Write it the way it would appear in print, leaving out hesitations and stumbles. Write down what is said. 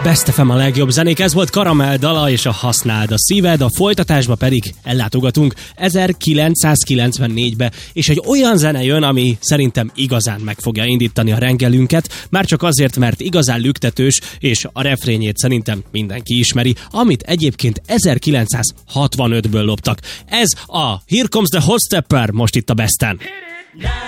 Best FM a legjobb zenék, ez volt Karamell dala és a Használd a szíved, a folytatásba pedig ellátogatunk 1994-be, és egy olyan zene jön, ami szerintem igazán meg fogja indítani a reggelünket, már csak azért, mert igazán lüktetős, és a refrényét szerintem mindenki ismeri, amit egyébként 1965-ből loptak. Ez a Here Comes the Hot Stepper most itt a Besten.